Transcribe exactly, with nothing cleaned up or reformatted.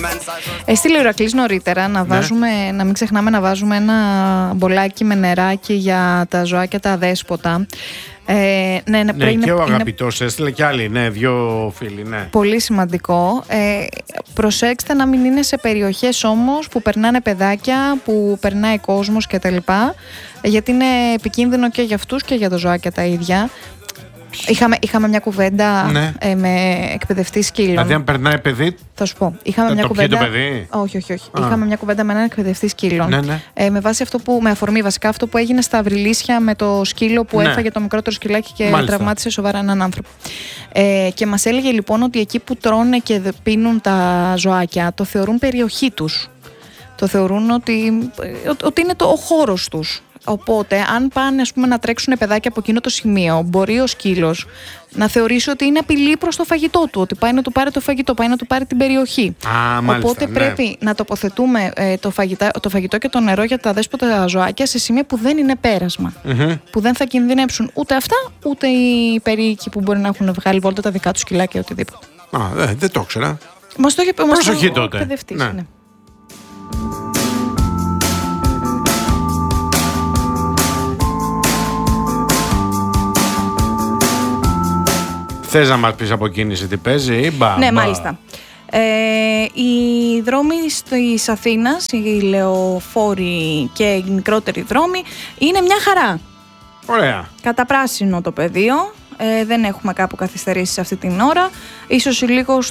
Έστειλε ο Ηρακλής νωρίτερα να, βάζουμε, ναι. να μην ξεχνάμε να βάζουμε ένα μπολάκι με νεράκι για τα ζωάκια τα αδέσποτα. Ε, ναι, ναι, ναι είναι, και ο είναι... αγαπητός έστειλε και άλλοι, ναι, δύο φίλοι, ναι. Πολύ σημαντικό. Ε, προσέξτε να μην είναι σε περιοχές όμως που περνάνε παιδάκια, που περνάει κόσμος κτλ. Γιατί είναι επικίνδυνο και για αυτούς και για τα ζωάκια τα ίδια. Είχαμε, είχαμε μια κουβέντα ναι. ε, με εκπαιδευτή σκύλων. Δηλαδή, αν περνάει παιδί. Θα σου πω. Είχαμε θα μια το κουβέντα. πιει το παιδί. Όχι, όχι, όχι. Είχαμε μια κουβέντα με έναν εκπαιδευτή σκύλων. Ναι, ναι. Ε, με βάση αυτό που. Με αφορμή βασικά αυτό που έγινε στα Αυριλίσια με το σκύλο που ναι. έφαγε το μικρότερο σκυλάκι και Μάλιστα. τραυμάτισε σοβαρά έναν άνθρωπο. Ε, και μας έλεγε λοιπόν ότι εκεί που τρώνε και πίνουν τα ζωάκια το θεωρούν περιοχή τους. Το θεωρούν ότι, ότι είναι το, ο χώρος τους. Οπότε, αν πάνε ας πούμε, να τρέξουν παιδάκια από εκείνο το σημείο, μπορεί ο σκύλος να θεωρήσει ότι είναι απειλή προς το φαγητό του. Ότι πάει να του πάρει το φαγητό, πάει να του πάρει την περιοχή. Α, μάλιστα, Οπότε ναι. πρέπει να τοποθετούμε ε, το, φαγητά, το φαγητό και το νερό για τα δέσποτα ζωάκια σε σημεία που δεν είναι πέρασμα. Mm-hmm. Που δεν θα κινδυνεύσουν ούτε αυτά, ούτε οι περίοικοι που μπορεί να έχουν βγάλει βόλτα τα δικά του σκυλάκια ή οτιδήποτε. Α, δεν, δεν το ήξερα. Μας το είχε πει Προσοχή τότε. Ναι. Ναι. Θες να μας πεις από κίνηση τι παίζει ή μπα, Ναι, μπα. μάλιστα. Ε, οι δρόμοι της Αθήνας, οι λεωφόροι και οι μικρότεροι δρόμοι είναι μια χαρά. Ωραία. Κατά πράσινο το πεδίο, ε, δεν έχουμε κάπου καθυστερήσεις αυτή την ώρα. Ίσως λίγο